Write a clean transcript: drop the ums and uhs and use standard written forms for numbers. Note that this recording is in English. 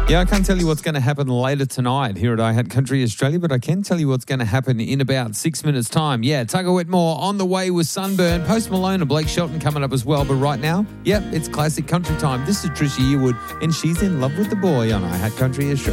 Yeah, I can't tell you what's going to happen later tonight here at iHat Country Australia, but I can tell you what's going to happen in about 6 minutes' time. Yeah, Tugger Whitmore on the way with Sunburn, Post Malone and Blake Shelton coming up as well. But right now, it's classic country time. This is Trisha Yearwood, and she's in love with the boy on iHat Country Australia.